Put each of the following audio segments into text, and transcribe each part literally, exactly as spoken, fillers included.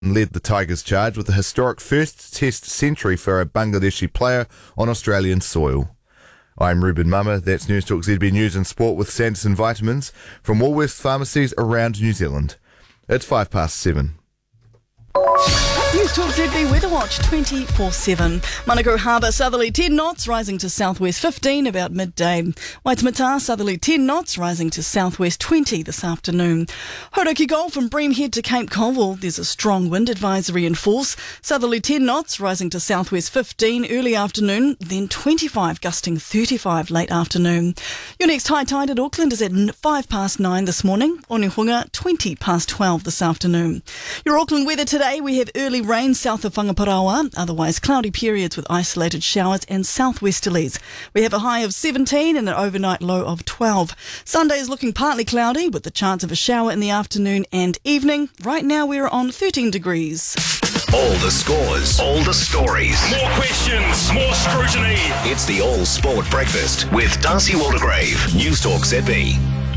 led the Tigers charge with a historic first Test century for a Bangladeshi player on Australian soil. I'm Ruben Mama. That's News Talk Z B News and Sport with Sanderson Vitamins from Woolworths pharmacies around New Zealand. It's five past seven. News Talk Z B Weather Watch twenty-four seven. Manukau Harbour southerly ten knots, rising to southwest fifteen about midday. Waitemata southerly ten knots, rising to southwest twenty this afternoon. Hauraki Gulf from Breamhead to Cape Colville, there's a strong wind advisory in force. Southerly ten knots, rising to southwest fifteen early afternoon, then twenty-five gusting thirty-five late afternoon. Your next high tide at Auckland is at five past nine this morning. Onehunga twenty past twelve this afternoon. Your Auckland weather today, we have early rain south of Whangaparaoa, otherwise cloudy periods with isolated showers and southwesterlies. We have a high of seventeen and an overnight low of twelve. Sunday is looking partly cloudy with the chance of a shower in the afternoon and evening. Right now we're on thirteen degrees. All the scores, all the stories. More questions, more scrutiny. It's the All Sport Breakfast with Darcy Waldegrave. News Talk Z B.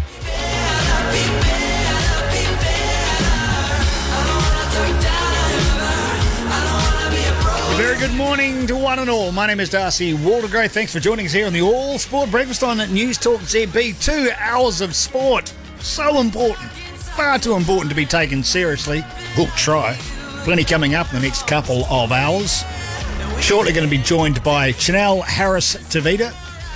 A very good morning to one and all. My name is Darcy Waldegrave. Thanks for joining us here on the All Sport Breakfast on News Talk Z B. Two hours of sport. So important. Far too important to be taken seriously. We'll try. Plenty coming up in the next couple of hours. Shortly going to be joined by Chanel Harris-Tavita.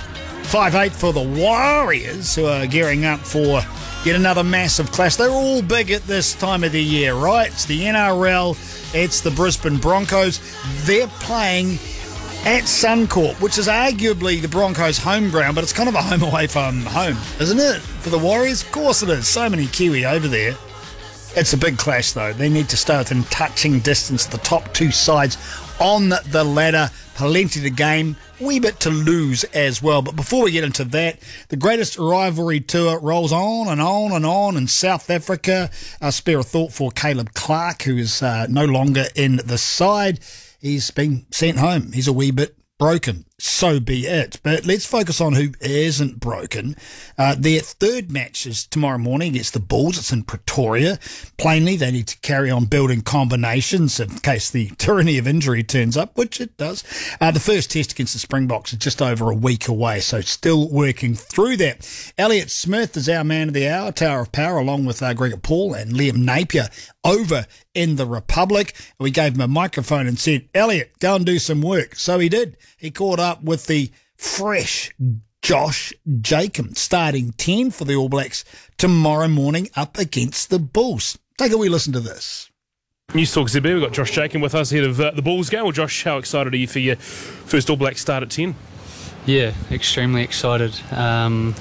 five eight for the Warriors, who are gearing up for yet another massive clash. They're all big at this time of the year, right? It's the N R L. It's the Brisbane Broncos. They're playing at Suncorp, which is arguably the Broncos' home ground, but it's kind of a home away from home, isn't it? For the Warriors? Of course it is. So many Kiwi over there. It's a big clash, though. They need to stay within touching distance. The top two sides on the ladder. Plenty to gain, wee bit to lose as well. But before we get into that, the greatest rivalry tour rolls on and on and on in South Africa. Uh, spare a thought for Caleb Clark, who is uh, no longer in the side. He's been sent home. He's a wee bit broken. So be it. But let's focus on who isn't broken. Uh, their third match is tomorrow morning against the Bulls. It's in Pretoria. Plainly, they need to carry on building combinations in case the tyranny of injury turns up, which it does. Uh, the first test against the Springboks is just over a week away, so still working through that. Elliot Smith is our man of the hour, Tower of Power, along with uh, Gregor Paul and Liam Napier over in the Republic. We gave him a microphone and said, Elliot, go and do some work. So he did. He caught up with the fresh Josh Jacob, starting ten for the All Blacks tomorrow morning up against the Bulls. Take a wee listen to this. News Talk Z B, we've got Josh Jacob with us ahead of uh, the Bulls game. Well, Josh, how excited are you for your first All Black start at ten? Yeah, extremely excited. Um,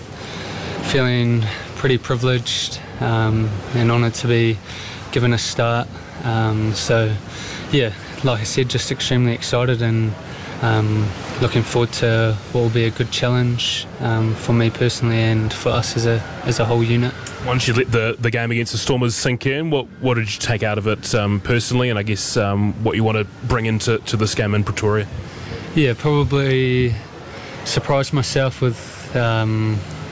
feeling pretty privileged um, and honoured to be given a start. Um, so, yeah, like I said, just extremely excited and Um, looking forward to what will be a good challenge um, for me personally and for us as a as a whole unit. Once you let the, the game against the Stormers sink in, what what did you take out of it um, personally, and I guess um, what you want to bring into to this game in Pretoria? Yeah, probably surprised myself with um,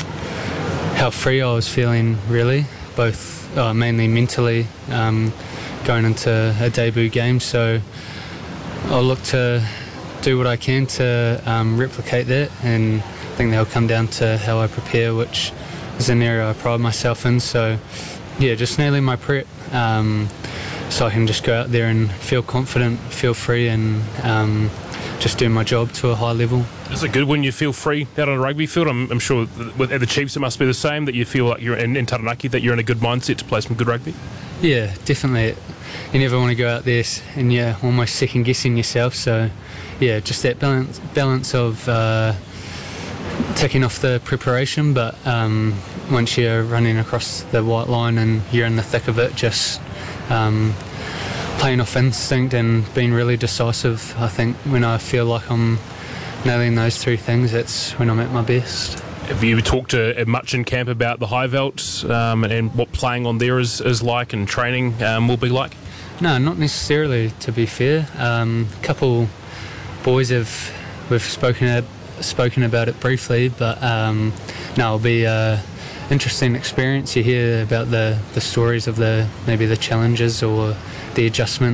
how free I was feeling, really, both uh, mainly mentally um, going into a debut game. So I'll look to do what I can to um, replicate that, and I think that'll come down to how I prepare, which is an area I pride myself in. So yeah, just nailing my prep um, so I can just go out there and feel confident, feel free, and um, just do my job to a high level. Is it good when you feel free out on a rugby field? I'm, I'm sure with, at the Chiefs it must be the same, that you feel like you're in, in Taranaki, that you're in a good mindset to play some good rugby? Yeah, definitely. You never want to go out there and you're almost second guessing yourself, so yeah, just that balance balance of uh, ticking off the preparation, but um, once you're running across the white line and you're in the thick of it, just um, playing off instinct and being really decisive. I think when I feel like I'm nailing those three things, that's when I'm at my best. Have you talked to much in camp about the high veld um, and what playing on there is, is like and training um, will be like? No, not necessarily, to be fair. Um, a couple boys have we've spoken at, spoken about it briefly, but um, no, it'll be uh, interesting experience. You hear about the, the stories of the maybe the challenges or the adjustment